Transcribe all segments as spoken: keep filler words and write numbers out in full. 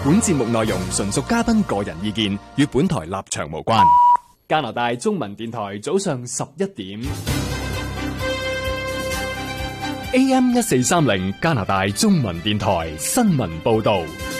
本節目內容純屬嘉賓個人意見，與本台立場無關。加拿大中文電台早上十一點 ，A M 一四三零加拿大中文電台新聞報道。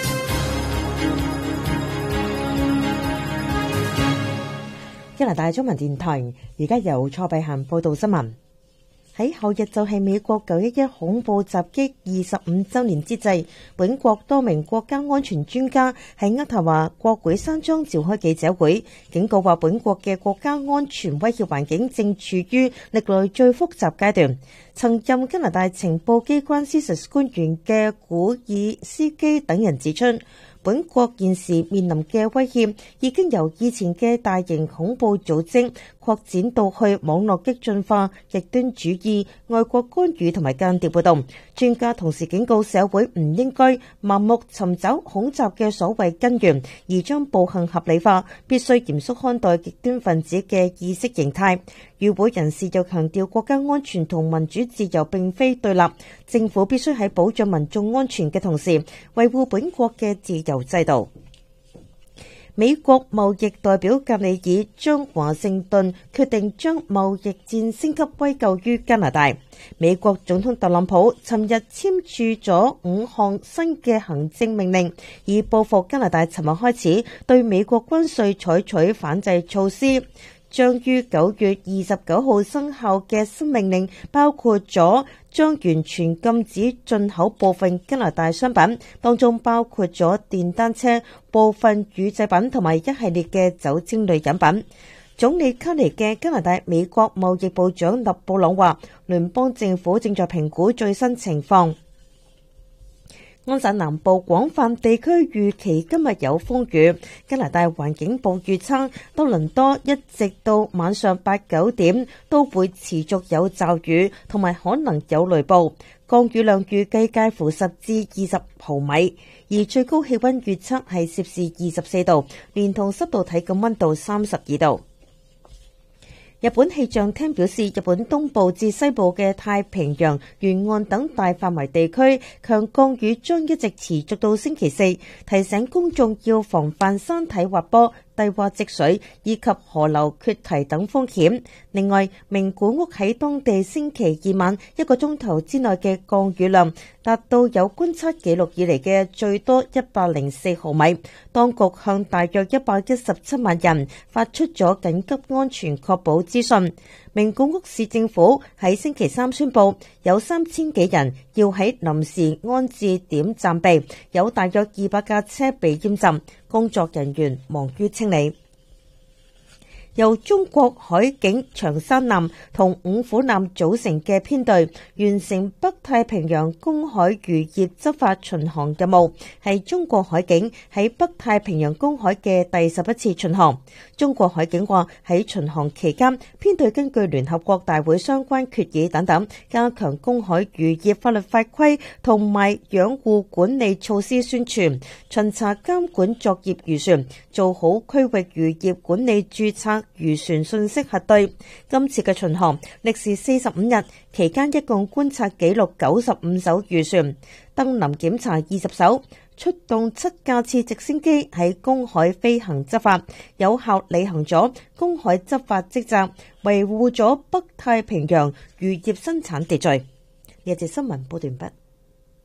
加拿大中文電台而家由蔡碧嫻報道新聞。喺後日就係美國九一一恐怖襲擊二十五週年之際，本國多名國家安全專家喺渥太華國會山莊召開記者會，警告話本國嘅國家安全威脅環境正處於歷來最複雜階段。曾任加拿大情報機關 C S I S 官員嘅古爾斯基等人指出，本國現時面臨嘅威脅已經由以前嘅大型恐怖組織擴展到去網絡激進化、極端主義、外國干預同埋間諜活動。專家同時警告社會唔應該盲目尋找恐襲嘅所謂根源，而將暴行合理化，必須嚴肅看待極端分子嘅意識形態。與會人士又強調國家安全同民主自由並非對立，政府必須喺保障民眾安全嘅同時，維護本國嘅自由制度。美國貿易代表格里爾將華盛頓決定將貿易戰升級歸咎於加拿大。美國總統特朗普尋日簽署咗五項新嘅行政命令，以報復加拿大尋日開始對美國關稅採取反制措施。將於九月二十九號生效嘅新命令包括咗將完全禁止進口部分加拿大商品，當中包括咗電單車、部分乳製品同埋一系列嘅酒精類飲品。總理卡尼嘅加拿大美國貿易部長勒布朗話，聯邦政府正在評估最新情況。安省南部廣泛地區預期今日有風雨。加拿大環境部預測，多倫多一直到晚上八九點都會持續有驟雨，同埋可能有雷暴。降雨量預計介乎十至二十毫米，而最高氣溫預測係攝氏二十四度，連同濕度體感溫度三十二度。日本氣象廳表示，日本東部至西部嘅太平洋沿岸等大範圍地區強降雨將一直持續到星期四，提醒公眾要防範山體滑坡、低洼積水以及河流決堤等風險。另外，名古屋喺當地星期二晚一個鐘頭之內嘅降雨量達到有觀測記錄以嚟嘅最多一百零四毫米。當局向大約一百一十七萬人發出咗緊急安全確保資訊。名古屋市政府喺星期三宣布，有三千幾人要喺臨時安置點暫避，有大約二百架車被淹浸，工作人員忙於清理。由中國海警長山艦同五虎艦組成嘅編隊完成北太平洋公海漁業執法巡航任務，係中國海警喺北太平洋公海嘅第十一次巡航。中國海警話喺巡航期間，編隊根據聯合國大會相關決議等等，加強公海漁業法律法規同埋養護管理措施宣傳，巡查監管作業漁船，做好區域漁業管理註冊漁船信息核對。今次嘅巡航歷時四十五日，期間一共觀察記錄九十五艘漁船，登臨檢查二十艘，出動七架次直升機喺公海飛行執法，有效履行咗公海執法職責，維護咗北太平洋漁業生產秩序。呢一節新聞報道完畢。